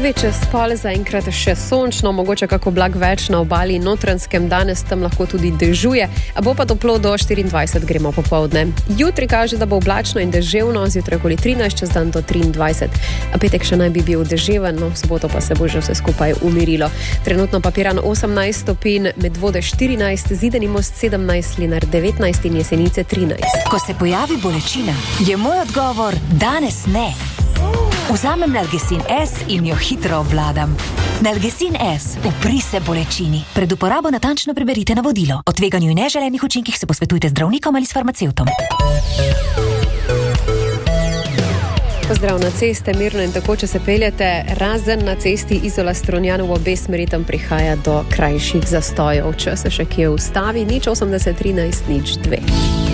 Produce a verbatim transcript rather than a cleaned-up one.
Večje spol zaenkrat še sončno, mogoče kako blag več na obali in Notranjskem, danes tam lahko tudi dežuje, a bo pa toplo do štiriindvajset, gremo popoldne. Jutri kaže, da bo oblačno in deževno, zjutraj okoli trinajst, čez dan do triindvajset. A petek še naj bi bil deževen, no, v soboto pa se bo že vse skupaj umirilo. Trenutno pa Piran osemnajst stopinj, Medvode štirinajst, Zidani Most sedemnajst, Lenart devetnajst in Jesenice trinajst. Ko se pojavi bolečina, je moj odgovor danes ne. Vzamem Nalgecin S in jo hitro obvladam. Nalgecin S, upri se bolečini. Pred uporabo natančno preberite navodilo. O tveganju in neželenih učinkih se posvetujte z zdravnikom ali s farmacevtom. Pozdrav na ceste, mirno in tako, če se peljete, razen na cesti Izola-Strunjan v obe smeri, tam prihaja do krajših zastojev. Če se še kje ustavi, nič osemdeset trinajst, nič dve.